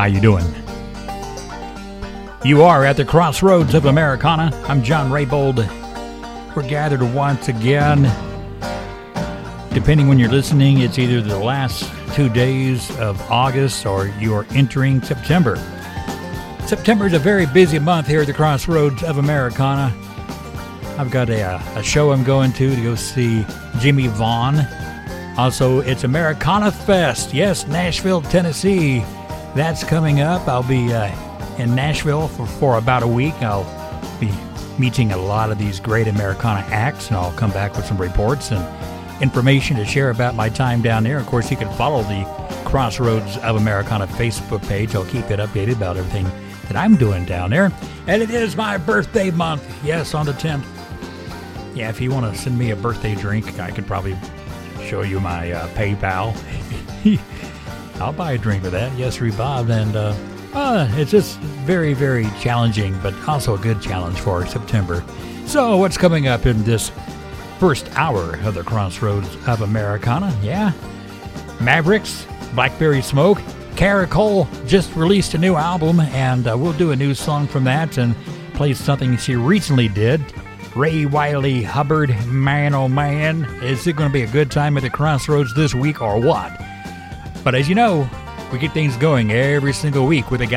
How you doing? You are at the crossroads of Americana. I'm John Raybold. We're gathered once again. Depending when you're listening, it's either the last 2 days of August or you are entering September. September is a very busy month here at the crossroads of Americana. I've got a show I'm going to go see Jimmy Vaughn. Also, it's Americana Fest. Yes, Nashville, Tennessee. That's coming up. I'll be in Nashville for about a week. I'll be meeting a lot of these great Americana acts, and I'll come back with some reports and information to share about my time down there. Of course, you can follow the Crossroads of Americana Facebook page. I'll keep it updated about everything that I'm doing down there. And it is my birthday month. Yes, on the 10th. Yeah, if you want to send me a birthday drink, I could probably show you my PayPal. I'll buy a drink with that. Yes, Bob. And it's just very, very challenging, but also a good challenge for September. So what's coming up in this first hour of the Crossroads of Americana? Yeah, Mavericks, Blackberry Smoke. Caracole just released a new album, and we'll do a new song from that and play something she recently did. Ray Wiley Hubbard, man oh man, is it going to be a good time at the Crossroads this week or what? But as you know, we get things going every single week with a guy